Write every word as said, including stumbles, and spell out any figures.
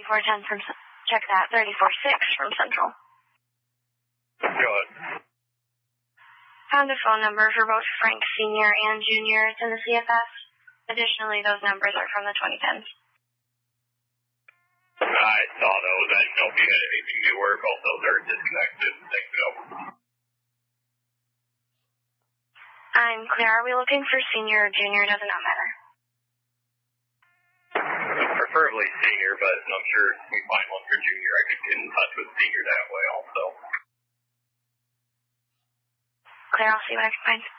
thirty-four ten from, check that, thirty-four six from Central. Go ahead. Found a phone number for both Frank Senior and Junior It's in the C F S. Additionally, those numbers are from the twenty tens. I saw those. I didn't know if you had anything new or if all those are disconnected. Thank you. I'm clear. Are we looking for Senior or Junior? Does it not matter. Preferably Senior, but I'm sure if we find one for Junior, I could get in touch with Senior that way also. Clear, I'll see what I can find.